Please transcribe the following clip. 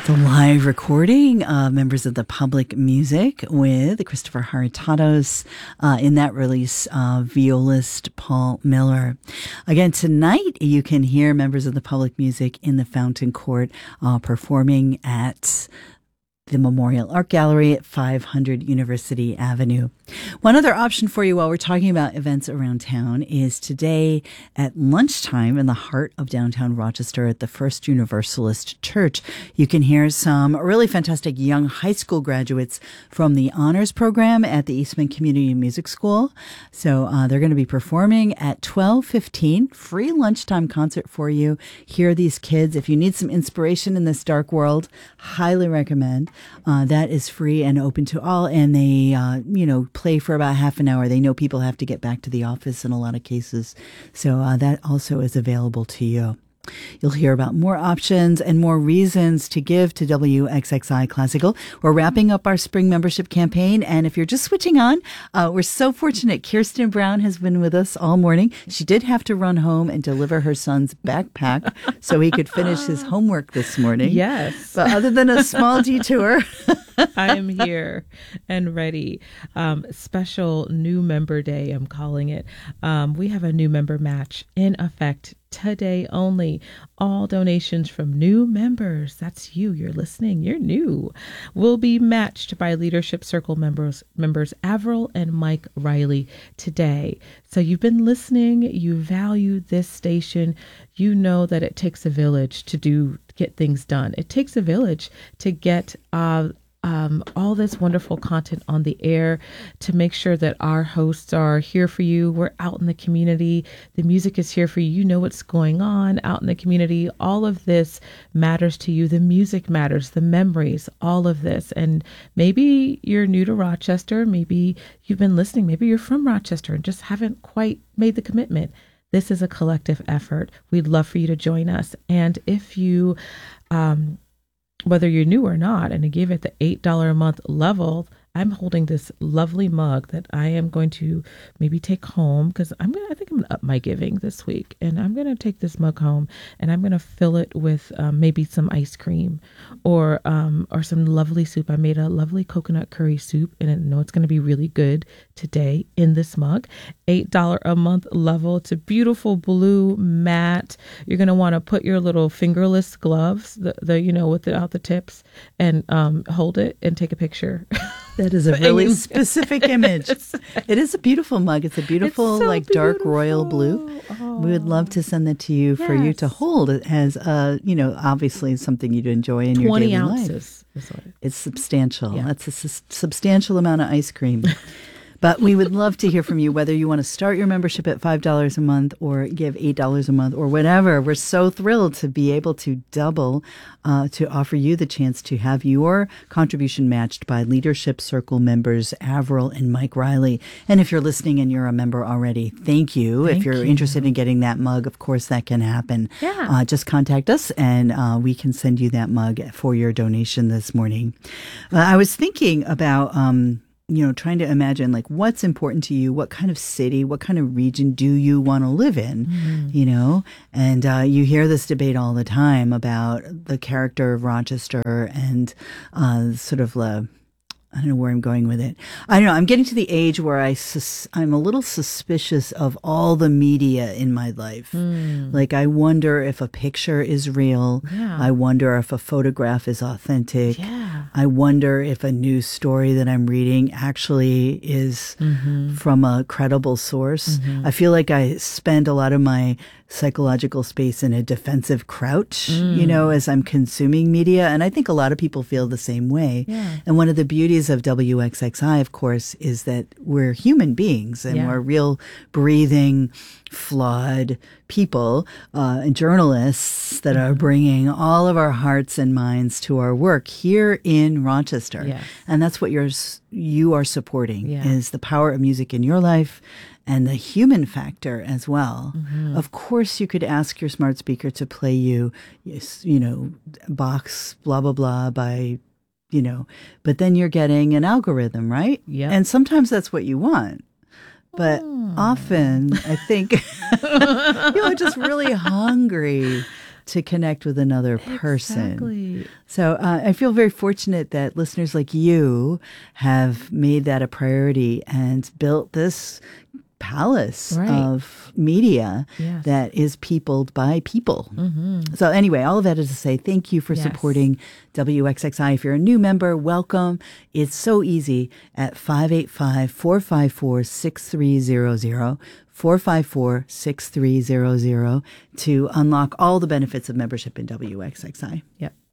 The live recording of members of the Public Music with Christopher Haritatos, in that release, violist Paul Miller. Again, tonight you can hear members of the Public Music in the Fountain Court performing at the Memorial Art Gallery at 500 University Avenue. One other option for you while we're talking about events around town is today at lunchtime in the heart of downtown Rochester at the First Universalist Church. You can hear some really fantastic young high school graduates from the honors program at the Eastman Community Music School. So they're going to be performing at 12:15, free lunchtime concert for you. Hear these kids. If you need some inspiration in this dark world, highly recommend. That is free and open to all, and they, play for about half an hour. They know people have to get back to the office in a lot of cases, so that also is available to you. You'll hear about more options and more reasons to give to WXXI Classical. We're wrapping up our spring membership campaign, and if you're just switching on, we're so fortunate. Kirsten Brown has been with us all morning. She did have to run home and deliver her son's backpack so he could finish his homework this morning. Yes. But other than a small detour, I am here and ready. Special new member day, I'm calling it. We have a new member match in effect today only. All donations from new members, that's you're listening, you're new, will be matched by Leadership Circle members Avril and Mike Riley today. So you've been listening, you value this station, you know that it takes a village to get things done. It takes a village to get all this wonderful content on the air, to make sure that our hosts are here for you. We're out in the community. The music is here for you. You know what's going on out in the community. All of this matters to you. The music matters, the memories, all of this. And maybe you're new to Rochester. Maybe you've been listening. Maybe you're from Rochester and just haven't quite made the commitment. This is a collective effort. We'd love for you to join us. And if you, whether you're new or not, and to give it the $8 a month level, I'm holding this lovely mug that I am going to maybe take home, because I think I'm going to up my giving this week, and I'm going to take this mug home and I'm going to fill it with maybe some ice cream or some lovely soup. I made a lovely coconut curry soup, and I know it's going to be really good today in this mug. $8 a month level. It's a beautiful blue matte. You're going to want to put your little fingerless gloves, without the tips, and hold it and take a picture. That is a really specific image. It is a beautiful mug. It's a beautiful, dark royal blue. Oh. We would love to send that to you for you to hold. It has, obviously something you'd enjoy in your daily life. 20 ounces. It's substantial. Yeah. That's a substantial amount of ice cream. But we would love to hear from you, whether you want to start your membership at $5 a month or give $8 a month or whatever. We're so thrilled to be able to double, to offer you the chance to have your contribution matched by Leadership Circle members Avril and Mike Riley. And if you're listening and you're a member already, thank you. If you're interested in getting that mug, of course, that can happen. Yeah. Just contact us and we can send you that mug for your donation this morning. I was thinking about trying to imagine what's important to you, what kind of city, what kind of region do you want to live in, and you hear this debate all the time about the character of Rochester and sort of I don't know where I'm going with it. I don't know. I'm getting to the age where I'm a little suspicious of all the media in my life. I wonder if a picture is real. Yeah. I wonder if a photograph is authentic. Yeah. I wonder if a news story that I'm reading actually is from a credible source. I feel like I spend a lot of my psychological space in a defensive crouch, as I'm consuming media. And I think a lot of people feel the same way. Yeah. And one of the beauties of WXXI, of course, is that we're human beings and we're real, breathing, flawed people and journalists that are bringing all of our hearts and minds to our work here in Rochester. Yes. And that's what you are supporting is the power of music in your life and the human factor as well. Of course, you could ask your smart speaker to play you, Bach's blah, blah, blah by, but then you're getting an algorithm, right? Yeah. And sometimes that's what you want. But often, I think, you're just really hungry to connect with another person. Exactly. So I feel very fortunate that listeners like you have made that a priority and built this palace Right. of media Yes. that is peopled by people. So anyway, all of that is to say thank you for Yes. supporting WXXI. If you're a new member, welcome. It's so easy at 585-454-6300. 454-6300 to unlock all the benefits of membership in WXXI. Yep.